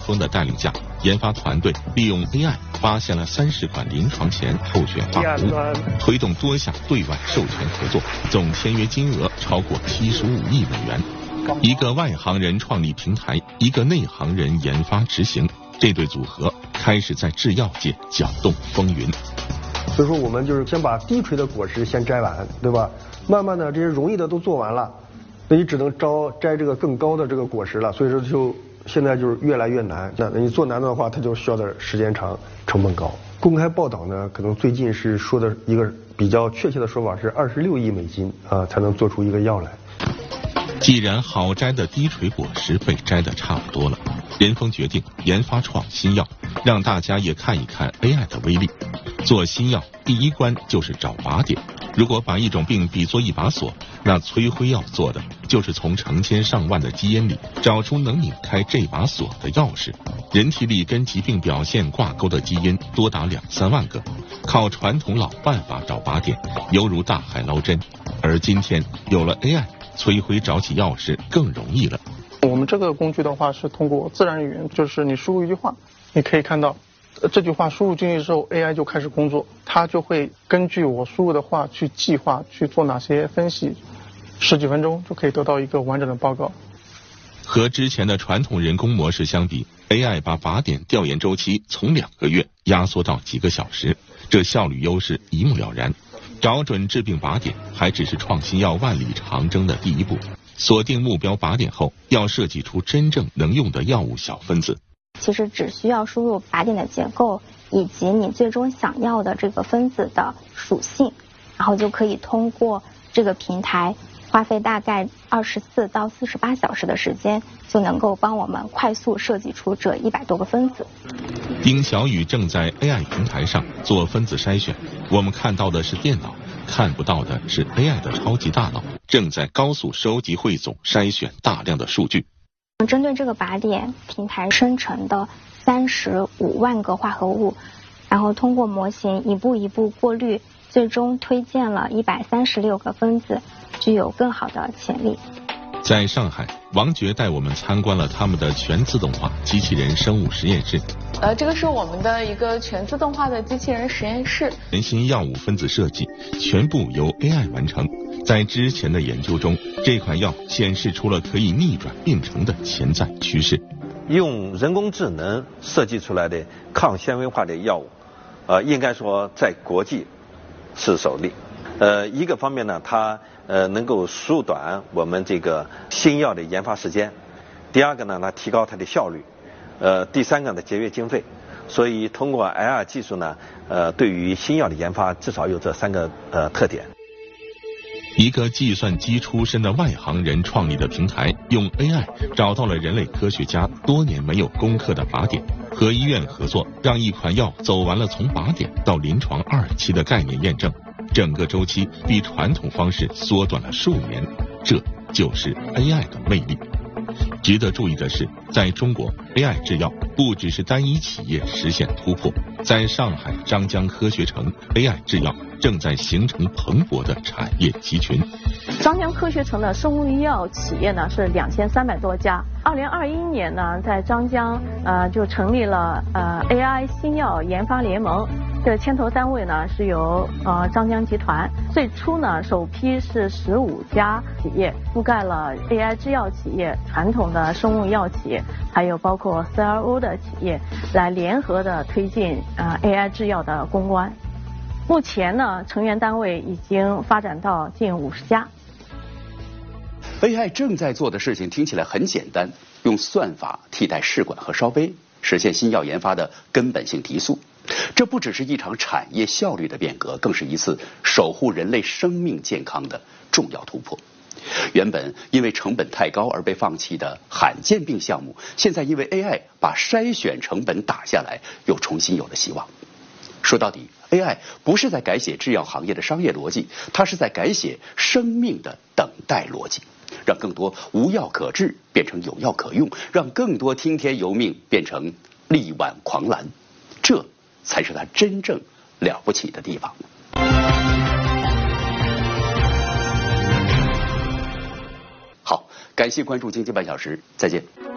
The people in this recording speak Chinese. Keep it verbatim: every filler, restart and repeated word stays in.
峰的带领下，研发团队利用 A I 发现了三十款临床前候选化合物，推动多项对外授权合作，总签约金额超过七十五亿美元。一个外行人创立平台，一个内行人研发执行，这对组合开始在制药界搅动风云。 所以说，我们就是先把低垂的果实先摘完，对吧？慢慢的，这些容易的都做完了，那你只能招摘这个更高的这个果实了。所以说，就现在就是越来越难。那你做难的话，它就需要的时间长，成本高。公开报道呢，可能最近是说的一个比较确切的说法是二十六亿美金啊，才能做出一个药来。 既然好摘的低垂果实被摘得差不多了，任峰决定研发创新药，让大家也看一看 A I 的威力。做新药第一关就是找靶点，如果把一种病比作一把锁，那崔辉要做的就是从成千上万的基因里找出能拧开这把锁的钥匙。人体里跟疾病表现挂钩的基因多达两三万个，靠传统老办法找靶点犹如大海捞针，而今天有了 A I， 崔辉找起钥匙更容易了。 我们这个工具的话是通过自然语言，就是你输入一句话，你可以看到这句话输入进去之后 A I 就开始工作，它就会根据我输入的话去计划去做哪些分析，十几分钟就可以得到一个完整的报告。 和之前的传统人工模式相比， A I 把靶点调研周期从两个月压缩到几个小时，这效率优势一目了然。找准致病靶点还只是创新药万里长征的第一步，锁定目标靶点后，要设计出真正能用的药物小分子。 其实只需要输入靶点的结构以及你最终想要的这个分子的属性，然后就可以通过这个平台花费大概二十四到四十八小时的时间，就能够帮我们快速设计出这一百多个分子。 丁小雨正在 A I 平台上做分子筛选，我们看到的是电脑，看不到的是 A I 的超级大脑，正在高速收集、汇总、筛选大量的数据。 针对这个靶点，平台生成的三十五万个化合物，然后通过模型一步一步过滤，最终推荐了一百三十六个分子，具有更好的潜力。 在上海，王珏带我们参观了他们的全自动化机器人生物实验室。 呃，这个是我们的一个全自动化的机器人实验室。 全新药物分子设计全部由 A I 完成。在之前的研究中，这款药显示出了可以逆转病程的潜在趋势。 用人工智能设计出来的抗纤维化的药物，呃，应该说在国际是首例。呃，一个方面呢，它呃能够缩短我们这个新药的研发时间；第二个呢，它提高它的效率；呃，第三个呢，节约经费。所以通过 A I 技术呢，呃，对于新药的研发至少有这三个呃特点。 一个计算机出身的外行人创立的平台，用 A I 找到了人类科学家多年没有攻克的靶点，和医院合作，让一款药走完了从靶点到临床二期的概念验证，整个周期比传统方式缩短了数年，这就是 A I 的魅力。值得注意的是，在中国 A I 制药不只是单一企业实现突破，在上海张江科学城 A I 制药正在形成蓬勃的产业集群。 张江科学城的生物医药企业呢是两千三百多家。二零二一年呢，在张江呃就成立了呃 A I 新药研发联盟。这个牵头单位呢是由呃张江集团。最初呢，首批是十五家企业，覆盖了 A I 制药企业、传统的生物医药企业，还有包括 C R O 的企业，来联合的推进呃 A I 制药的攻关。目前呢，成员单位已经发展到近五十家。 A I 正在做的事情听起来很简单，用算法替代试管和烧杯，实现新药研发的根本性提速。这不只是一场产业效率的变革，更是一次守护人类生命健康的重要突破。原本因为成本太高而被放弃的罕见病项目，现在因为 A I 把筛选成本打下来，又重新有了希望。说到底 ，A I 不是在改写制药行业的商业逻辑，它是在改写生命的等待逻辑，让更多无药可治变成有药可用，让更多听天由命变成力挽狂澜，这才是它真正了不起的地方。好，感谢关注经济半小时，再见。